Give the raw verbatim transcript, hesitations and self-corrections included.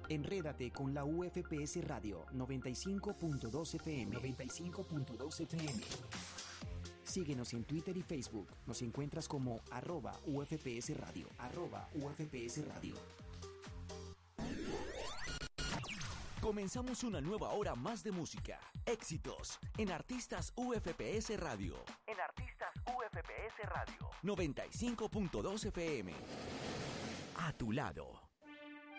Enrédate con la U F P S Radio noventa y cinco punto dos F M. noventa y cinco punto dos F M. Síguenos en Twitter y Facebook. Nos encuentras como arroba U F P S Radio. Arroba U F P S Radio. Comenzamos una nueva hora más de música, éxitos, en Artistas U F P S Radio. En Artistas U F P S Radio. noventa y cinco punto dos F M. A tu lado.